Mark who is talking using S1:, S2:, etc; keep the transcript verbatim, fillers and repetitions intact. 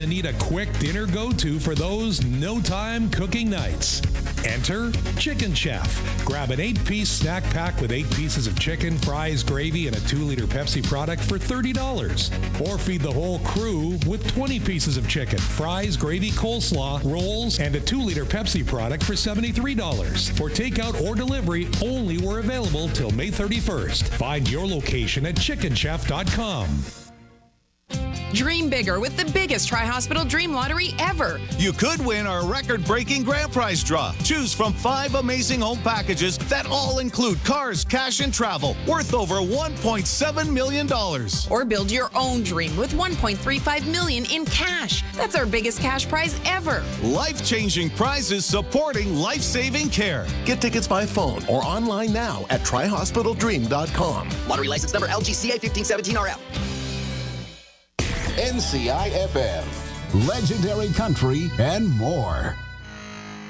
S1: Need a quick dinner go-to for those no-time cooking nights? Enter Chicken Chef. Grab an eight-piece snack pack with eight pieces of chicken, fries, gravy, and a two-liter Pepsi product for thirty dollars. Or feed the whole crew with twenty pieces of chicken, fries, gravy, coleslaw, rolls, and a two-liter Pepsi product for seventy-three dollars. For takeout or delivery, only were available till May thirty-first. Find your location at chicken chef dot com.
S2: Dream bigger with the biggest Tri-Hospital Dream Lottery ever.
S3: You could win our record-breaking grand prize draw. Choose from five amazing home packages that all include cars, cash, and travel worth over one point seven million dollars.
S2: Or build your own dream with one point three five million dollars in cash. That's our biggest cash prize ever.
S3: Life-changing prizes supporting life-saving care.
S4: Get tickets by phone or online now at tri hospital dream dot com.
S5: Lottery license number L G C A fifteen seventeen R L.
S6: N C I F M, legendary country and more.